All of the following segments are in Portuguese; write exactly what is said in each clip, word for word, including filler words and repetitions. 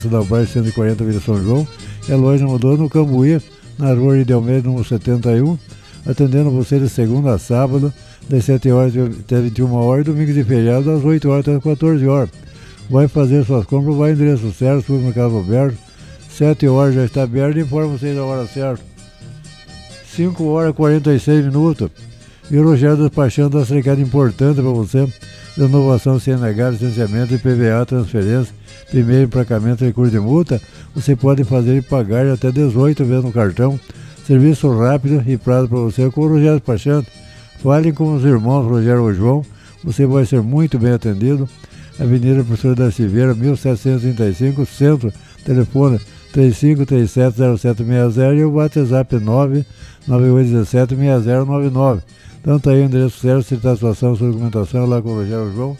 da Bairro cento e quarenta, Vila São João. É loja mudou no Cambuí, na rua Idelmeida, número setenta e um, atendendo você de segunda a sábado, das sete horas até vinte e uma horas, domingos e feriados, das oito horas até as quatorze horas. Vai fazer suas compras, vai endereço certo, supermercado Roberto, sete horas já está aberto, informa vocês a hora certa. cinco horas e quarenta e seis minutos. E o Rogério despachando essa recado importante para você: renovação C N H, licenciamento, I P V A, transferência, primeiro emplacamento, recurso de multa. Você pode fazer e pagar até dezoito vezes no cartão. Serviço rápido e prazo para você com o Rogério despachando. Fale com os irmãos Rogério ou João, você vai ser muito bem atendido. Avenida Professor da Silveira, mil setecentos e trinta e cinco, Centro, telefone três cinco três sete zero sete seis zero e o WhatsApp nove nove oito um sete seis zero nove nove. Então tá aí o endereço certo, citar a situação, sua documentação lá com o Rogério João.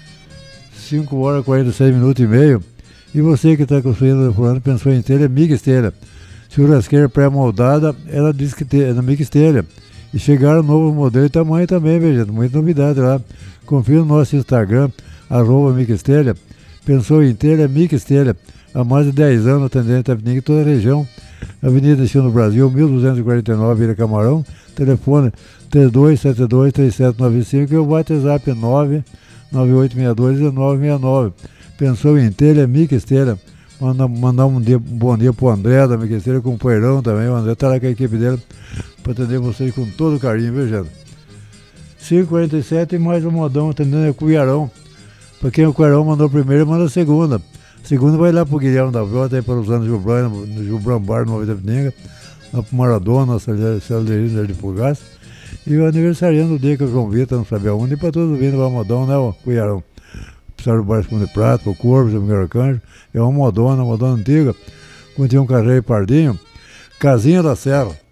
cinco horas e quarenta e seis minutos e meio. E você que está construindo por ano, pensou em telha, Migas Telha. Churrasqueira pré-moldada, ela diz que é na Migas Telha. E chegaram novos modelos e tamanho também, veja, gente, muita novidade lá. Confira no nosso Instagram, arroba Migas Telha. Pensou em telha, Migas Telha. Há mais de dez anos atendendo Itapetininga em toda a região. Avenida Chino Brasil, mil duzentos e quarenta e nove, Vila Camarão. Telefone três dois sete dois três sete nove cinco e o WhatsApp nove nove oito seis dois um nove seis nove. Pensou em telha, Migas Telha. Manda, mandar um, dia, um bom dia pro André da Migas Telha, com o Poeirão também. O André tá lá com a equipe dele para atender vocês com todo carinho, viu, gente? cinco e quarenta e sete e mais um modão atendendo é Cuiarão. Para quem o Cuiarão mandou primeiro, manda a segunda. Segunda vai lá pro Guilherme da Vota, aí para os anos Gilbran, no Gilbran Bar, no Nova Itapetininga, lá pro Maradona, Celdeirinho de Pulgás. E o aniversariante do dia que o João Vitor não sabia onde, e para todos vindo vai modão, né, o Cuiarão. Precisaram do Bar de Prata, o Corvo, o Miguel Arcanjo, é uma modona, uma modona antiga, quando tinha um carreiro pardinho, Casinha da Serra.